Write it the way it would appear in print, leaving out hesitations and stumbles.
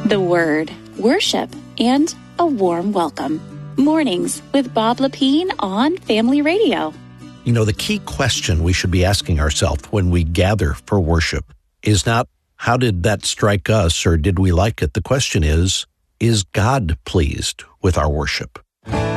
the Word, worship, and a warm welcome. Mornings with Bob Lepine on Family Radio. You know, the key question we should be asking ourselves when we gather for worship is not, how did that strike us or did we like it? The question is God pleased with our worship?